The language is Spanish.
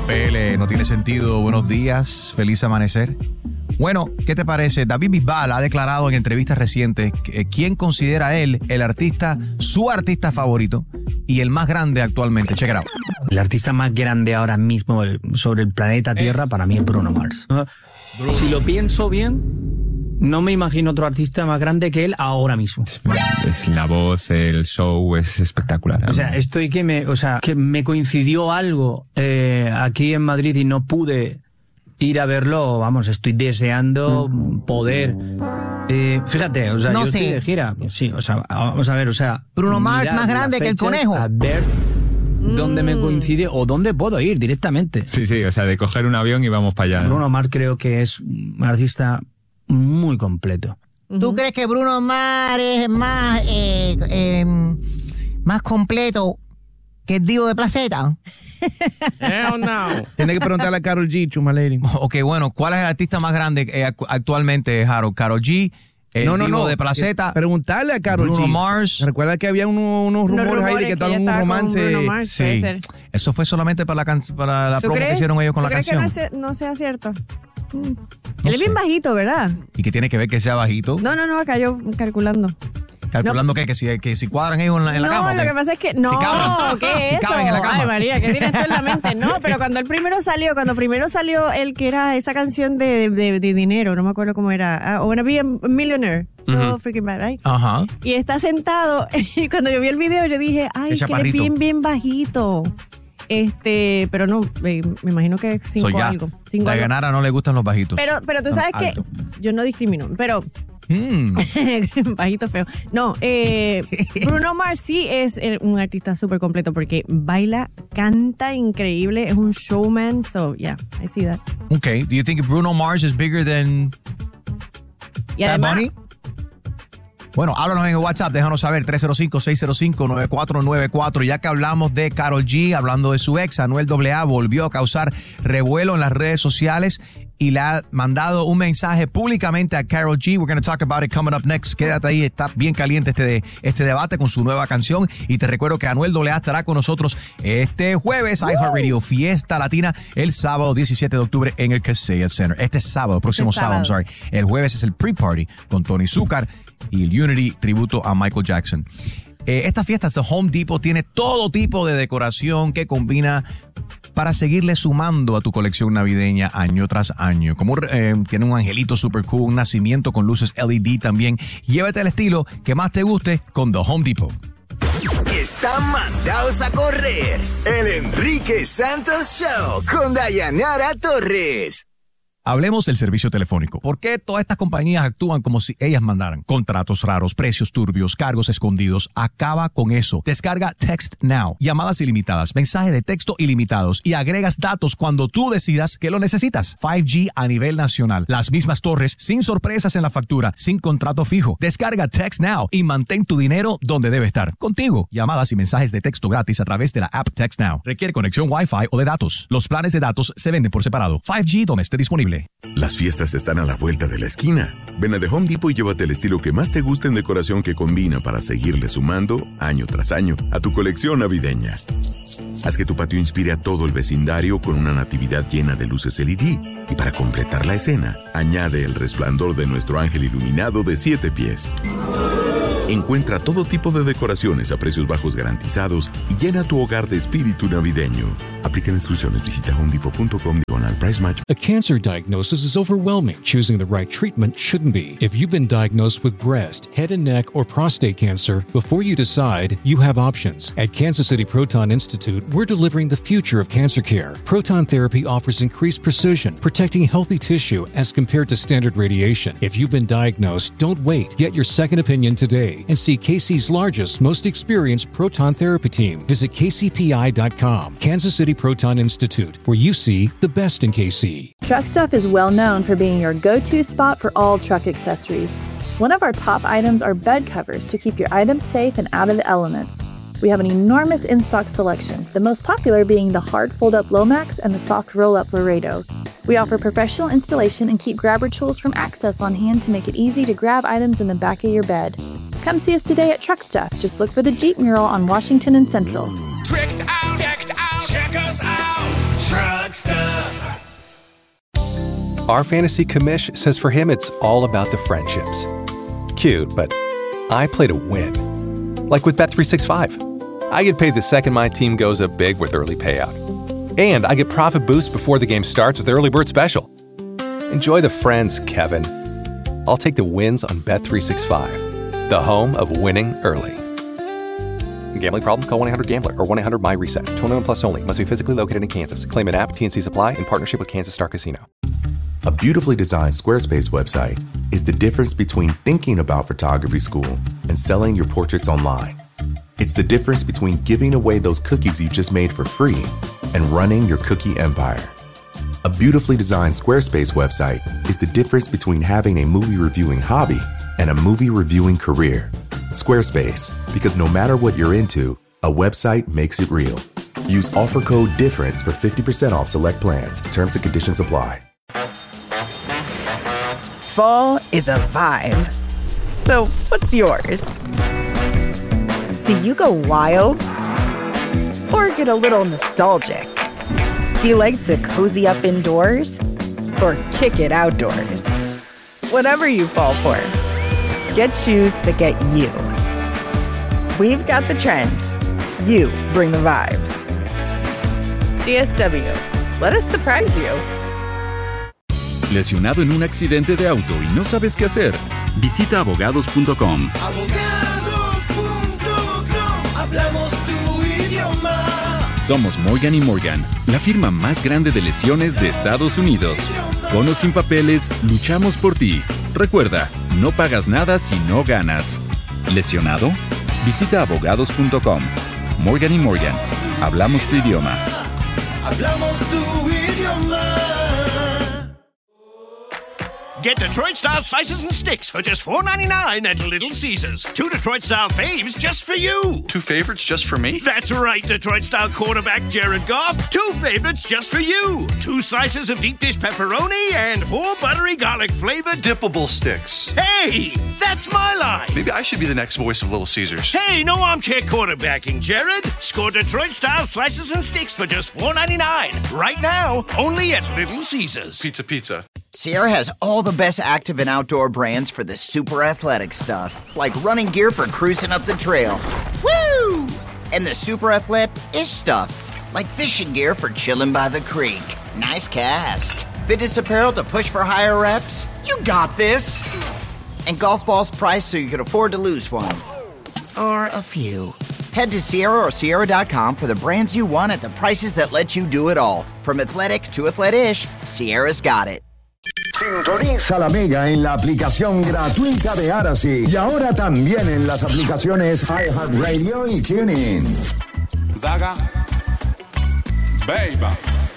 PL, no tiene sentido. Buenos días, feliz amanecer. Bueno, ¿qué te parece? David Bisbal ha declarado en entrevistas recientes quién considera él el artista, su artista favorito y el más grande actualmente. Check it out. El artista más grande ahora mismo sobre el planeta Tierra para mí es Bruno Mars. Si lo pienso bien, no me imagino otro artista más grande que él ahora mismo. Es la voz, el show es espectacular. O sea, que me coincidió algo aquí en Madrid y no pude ir a verlo. Vamos, estoy deseando poder. Fíjate, o sea, no yo sé. estoy de gira. Sí, o sea, vamos a ver, o sea. Bruno Mars más grande que el conejo. A ver dónde me coincide o dónde puedo ir directamente. Sí, o sea, de coger un avión y vamos para allá, ¿no? Bruno Mars creo que es un artista muy completo. ¿Tú crees que Bruno Mars es más completo que el Divo de Placeta? Hell no. Tiene que preguntarle a Karol G, Chuma Lady. Ok, bueno, ¿cuál es el artista más grande actualmente, Harold? ¿Karol G? ¿El Divo de Placeta? Preguntarle a Karol G. Bruno Mars. Recuerda que había unos rumores ahí de que estaba un romance. Bruno Mars, Sí, puede ser. eso fue solamente para la ¿Tú promo que hicieron ellos con la crees canción. que no sea cierto? No Él es bien sé. bajito, ¿verdad? ¿Y qué tiene que ver que sea bajito? No, acá yo calculando. Calculando que si cuadran ellos en la cama. No, lo que pasa es que no, caben. ¿qué Si es eso? caben en la cama. Ay, María, ¿qué tienes tú en la mente? No, pero cuando primero salió el que era esa canción de dinero, no me acuerdo cómo era. I wanna be a millionaire. So freaking bad, right? Ajá. Y está sentado, y cuando yo vi el video yo dije, ay, El que él es chaparrito. bien bajito. Pero no, me imagino que 5 algo. A 5 algo. Dayanara no le gustan los bajitos. Pero tú sabes Alto. que yo no discrimino, pero bajito feo. No, Bruno Mars sí es un artista súper completo porque baila, canta increíble, es un showman. So, yeah, I see that. Okay. Do you think Bruno Mars is bigger than Y Bad además, Bunny? Bueno, háblanos en el WhatsApp, déjanos saber, 305-605-9494. Ya que hablamos de Karol G, hablando de su ex, Anuel AA, volvió a causar revuelo en las redes sociales y le ha mandado un mensaje públicamente a Karol G. We're going to talk about it coming up next. Quédate ahí, está bien caliente este debate con su nueva canción. Y te recuerdo que Anuel AA estará con nosotros este jueves, iHeartRadio Fiesta Latina, el sábado 17 de octubre en el Kaseya Center. Este sábado, próximo sábado, I'm sorry. El jueves es el pre-party con Tony Zúcar y el Unity tributo a Michael Jackson. Esta fiesta de Home Depot tiene todo tipo de decoración que combina para seguirle sumando a tu colección navideña año tras año. Como tiene un angelito super cool, un nacimiento con luces LED también. Llévate el estilo que más te guste con The Home Depot. Están mandados a correr. El Enrique Santos Show con Dayanara Torres. Hablemos del servicio telefónico. ¿Por qué todas estas compañías actúan como si ellas mandaran? Contratos raros, precios turbios, cargos escondidos. Acaba con eso. Descarga Text Now. Llamadas ilimitadas, mensajes de texto ilimitados y agregas datos cuando tú decidas que lo necesitas. 5G a nivel nacional. Las mismas torres, sin sorpresas en la factura, sin contrato fijo. Descarga Text Now y mantén tu dinero donde debe estar. Contigo. Llamadas y mensajes de texto gratis a través de la app Text Now. Requiere conexión Wi-Fi o de datos. Los planes de datos se venden por separado. 5G donde esté disponible. Las fiestas están a la vuelta de la esquina. Ven a The Home Depot y llévate el estilo que más te guste en decoración que combina para seguirle sumando, año tras año, a tu colección navideña. Haz que tu patio inspire a todo el vecindario con una natividad llena de luces LED. Y para completar la escena, añade el resplandor de nuestro ángel iluminado de 7 pies. Encuentra todo tipo de decoraciones a precios bajos garantizados y llena tu hogar de espíritu navideño. Aplican exclusiones. Visita homedepot.com/price match. A cancer diagnosis is overwhelming. Choosing the right treatment shouldn't be. If you've been diagnosed with breast, head and neck, or prostate cancer, before you decide, you have options. At Kansas City Proton Institute, we're delivering the future of cancer care. Proton therapy offers increased precision, protecting healthy tissue as compared to standard radiation. If you've been diagnosed, don't wait. Get your second opinion today and see KC's largest, most experienced proton therapy team. Visit kcpi.com. Kansas City Proton Institute, where you see the best in KC. Truck Stuff is well known for being your go-to spot for all truck accessories. One of our top items are bed covers to keep your items safe and out of the elements. We have an enormous in-stock selection, the most popular being the hard fold-up Lomax and the soft roll-up Laredo. We offer professional installation and keep grabber tools from Access on hand to make it easy to grab items in the back of your bed. Come see us today at Truck Stuff. Just look for the Jeep mural on Washington and Central. Tricked out, decked out, check us out. Truck Stuff. Our fantasy commish says for him it's all about the friendships. Cute, but I play to win. Like with Bet365. I get paid the second my team goes up big with early payout. And I get profit boost before the game starts with Early Bird Special. Enjoy the friends, Kevin. I'll take the wins on Bet365, the home of winning early. Gambling problem? Call 1-800-GAMBLER or 1-800-MY-RESET. 21 plus only. Must be physically located in Kansas. Claim an app. T&Cs apply in partnership with Kansas Star Casino. A beautifully designed Squarespace website is the difference between thinking about photography school and selling your portraits online. It's the difference between giving away those cookies you just made for free and running your cookie empire. A beautifully designed Squarespace website is the difference between having a movie reviewing hobby and a movie reviewing career. Squarespace, because no matter what you're into, a website makes it real. Use offer code DIFFERENCE for 50% off select plans. Terms and conditions apply. Fall is a vibe. So, what's yours? Do you go wild? Or get a little nostalgic? Do you like to cozy up indoors? Or kick it outdoors? Whatever you fall for, get shoes that get you. We've got the trends. You bring the vibes. DSW. Let us surprise you. ¿Lesionado en un accidente de auto y no sabes qué hacer? Visita abogados.com. Hablamos tu idioma. Somos Morgan & Morgan, la firma más grande de lesiones de Estados Unidos. Con o sin papeles, luchamos por ti. Recuerda, no pagas nada si no ganas. ¿Lesionado? Visita abogados.com. Morgan & Morgan. Hablamos tu idioma. Hablamos tu idioma. Get Detroit-style slices and sticks for just $4.99 at Little Caesars. 2 Detroit-style faves just for you. 2 favorites just for me? That's right, Detroit-style quarterback Jared Goff. 2 favorites just for you. 2 slices of deep dish pepperoni and 4 buttery garlic-flavored dippable sticks. Hey, that's my line. Maybe I should be the next voice of Little Caesars. Hey, no armchair quarterbacking, Jared. Score Detroit-style slices and sticks for just $4.99. Right now, only at Little Caesars. Pizza. Sierra has all the best active and outdoor brands for the super athletic stuff, like running gear for cruising up the trail. Woo! And the super athletic-ish stuff, like fishing gear for chilling by the creek. Nice cast. Fitness apparel to push for higher reps. You got this. And golf balls priced so you can afford to lose one. Or a few. Head to Sierra or Sierra.com for the brands you want at the prices that let you do it all. From athletic to athletic-ish, Sierra's got it. Sintoniza la Mega en la aplicación gratuita de Aracy y ahora también en las aplicaciones iHeartRadio y TuneIn. Zaga, Baby.